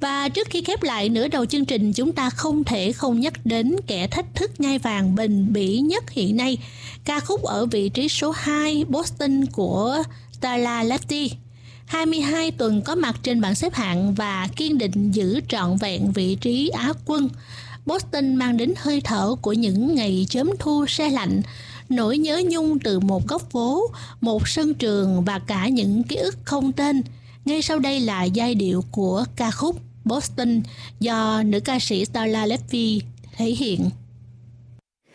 Và trước khi khép lại nửa đầu chương trình, chúng ta không thể không nhắc đến kẻ thách thức ngai vàng bền bỉ nhất hiện nay, ca khúc ở vị trí số 2 Boston của Starla Lefty. 22 tuần có mặt trên bảng xếp hạng và kiên định giữ trọn vẹn vị trí Á quân. Boston mang đến hơi thở của những ngày chớm thu se lạnh, nỗi nhớ nhung từ một góc phố, một sân trường và cả những ký ức không tên. Ngay sau đây là giai điệu của ca khúc Boston do nữ ca sĩ Starla Lefty thể hiện.